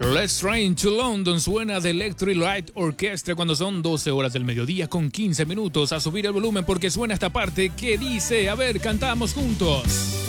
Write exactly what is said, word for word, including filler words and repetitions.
Let's Train to London suena de Electric Light Orchestra cuando son doce horas del mediodía con quince minutos. A subir el volumen porque suena esta parte que dice, a ver, cantamos juntos.